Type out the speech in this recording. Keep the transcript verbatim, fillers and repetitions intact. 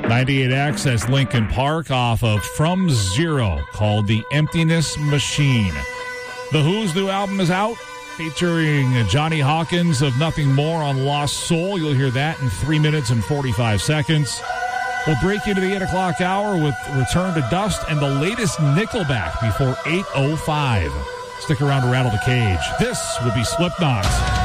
ninety-eight Access Lincoln Park off of From Zero, called The Emptiness Machine. The Who's new album is out, featuring Johnny Hawkins of Nothing More on Lost Soul. You'll hear that in three minutes and forty-five seconds. We'll break into the eight o'clock hour with Return to Dust and the latest Nickelback before eight oh five. Stick around to rattle the cage. This will be Slipknot.